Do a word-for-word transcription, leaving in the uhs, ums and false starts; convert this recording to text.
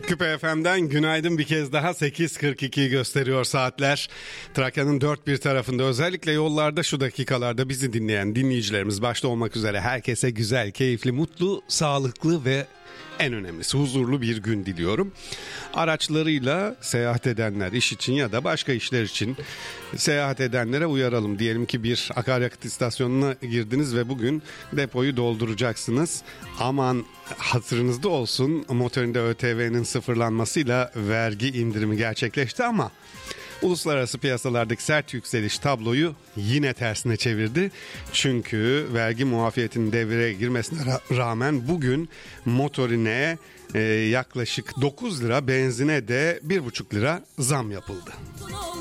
Küpe F M'den günaydın bir kez daha. Sekiz kırk ikiyi gösteriyor saatler. Trakya'nın dört bir tarafında, özellikle yollarda şu dakikalarda bizi dinleyen dinleyicilerimiz başta olmak üzere herkese güzel, keyifli, mutlu, sağlıklı ve en önemlisi huzurlu bir gün diliyorum. Araçlarıyla seyahat edenler, iş için ya da başka işler için seyahat edenlere uyaralım. Diyelim ki bir akaryakıt istasyonuna girdiniz ve bugün depoyu dolduracaksınız. Aman hatırınızda olsun, motorinde ÖTV'nin sıfırlanmasıyla vergi indirimi gerçekleşti ama uluslararası piyasalardaki sert yükseliş tabloyu yine tersine çevirdi. Çünkü vergi muafiyetinin devreye girmesine rağmen bugün motorine e, yaklaşık dokuz lira, benzine de bir buçuk lira zam yapıldı.